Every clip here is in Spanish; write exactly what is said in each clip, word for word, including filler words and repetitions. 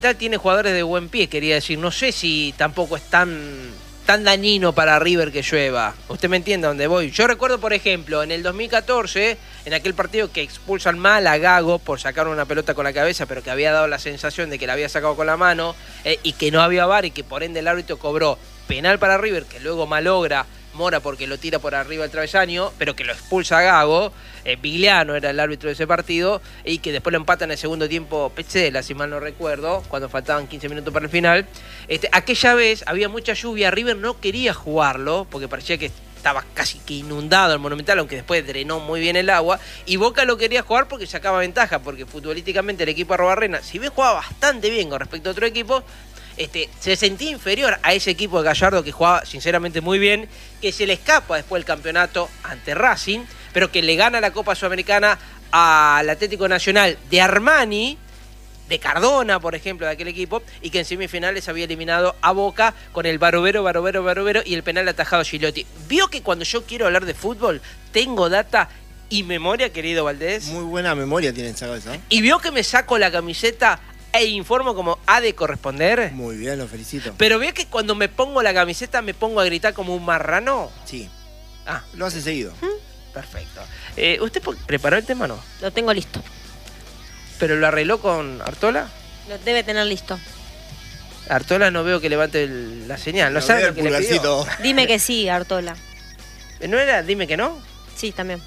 Tiene jugadores de buen pie, quería decir. No sé si tampoco es tan, tan dañino para River que llueva. Usted me entiende a dónde voy. Yo recuerdo, por ejemplo, en el dos mil catorce, en aquel partido que expulsan mal a Gago por sacar una pelota con la cabeza, pero que había dado la sensación de que la había sacado con la mano, eh, y que no había V A R y que por ende el árbitro cobró penal para River, que luego malogra Mora porque lo tira por arriba del travesaño, pero que lo expulsa a Gago. eh, Vigliano era el árbitro de ese partido, y que después lo empata en el segundo tiempo Petzela, si mal no recuerdo, cuando faltaban quince minutos para el final. Este, aquella vez había mucha lluvia, River no quería jugarlo, porque parecía que estaba casi que inundado el Monumental, aunque después drenó muy bien el agua, y Boca lo quería jugar porque sacaba ventaja, porque futbolísticamente el equipo Arrobarrena, si bien jugaba bastante bien con respecto a otro equipo, Este, se sentía inferior a ese equipo de Gallardo que jugaba sinceramente muy bien, que se le escapa después del campeonato ante Racing, pero que le gana la Copa Sudamericana al Atlético Nacional de Armani, de Cardona, por ejemplo, de aquel equipo, y que en semifinales había eliminado a Boca con el Barovero, Barovero, Barovero y el penal atajado Gigliotti. Vio que cuando yo quiero hablar de fútbol, tengo data y memoria, querido Valdés. Muy buena memoria tienen esa cosa. Y vio que me saco la camiseta e informo como ha de corresponder. Muy bien, lo felicito. Pero ve que cuando me pongo la camiseta me pongo a gritar como un marrano. Sí. Ah, lo hace seguido. ¿Mm? Perfecto. Eh, ¿Usted preparó el tema o no? Lo tengo listo. ¿Pero lo arregló con Artola? Lo debe tener listo. Artola no veo que levante el, la señal. ¿No Lo sabe veo lo que el le pidió? pulgarcito. Dime que sí, Artola. ¿No era dime que no? Sí, también.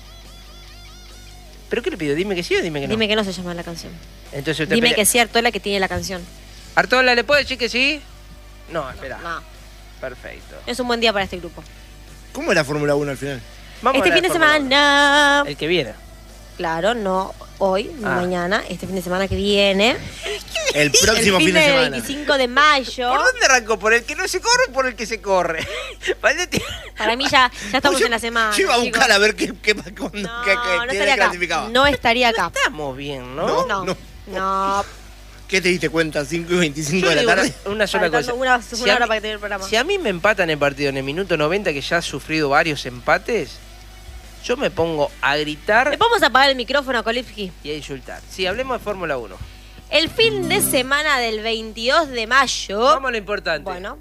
¿Pero qué le pidió? ¿Dime que sí o dime que no? Dime que no se llama la canción. Entonces usted Dime pelea... que sí, Artola, que tiene la canción. ¿Artola le puede decir que sí? No, espera. No. Perfecto. Es un buen día para este grupo. ¿Cómo es la Fórmula uno al final? Vamos este a la fin de Fórmula semana. uno. El que viene. Claro, no hoy, no Ah. mañana. Este fin de semana que viene. El próximo el fin de del semana. veinticinco de mayo. ¿Por dónde arrancó? ¿Por el que no se corre o por el que se corre? Valdés tiene- Para mí ya, ya estamos Yo- en la semana. Yo iba a chicos. buscar a ver qué, qué, cuándo- No, qué- qué- no qué estaría acá. clasificaba. No estaría acá. Estamos bien, ¿no? No, No, no. no. ¿Qué te diste cuenta? ¿cinco y veinticinco Yo de la digo tarde? una, una sola Faltando cosa. una, Si una a hora mí- para que termine el programa. Si a mí me empatan el partido en el minuto noventa, que ya ha sufrido varios empates, yo me pongo a gritar Le podemos apagar el micrófono a Kolipski. y a insultar. Sí, hablemos de Fórmula uno. El fin de semana del veintidós de mayo. Vamos a lo importante. Bueno.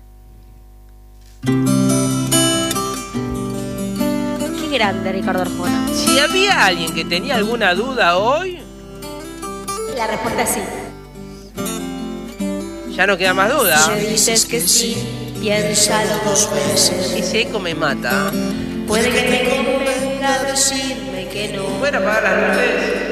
Qué grande Ricardo Arjona. Si había alguien que tenía alguna duda hoy, La respuesta es sí. ya no queda más duda. Si dices que sí, piénsalo dos veces. Ese eco me mata. Puede que te convenga decirme que no. ¿Pueden apagar las luces?